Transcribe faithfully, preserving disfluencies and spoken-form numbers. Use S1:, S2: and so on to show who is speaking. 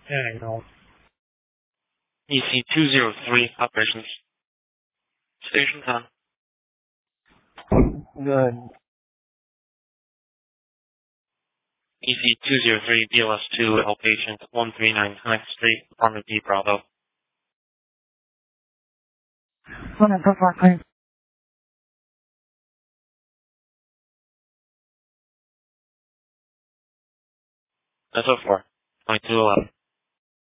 S1: Yeah, I know.
S2: E C two zero three, operations. Station time.
S1: Good.
S2: E C two zero three, B L S two, outpatient, one three nine ninth Street, apartment D, Bravo.
S1: One and so far, please.
S2: That's oh four. twenty-two eleven.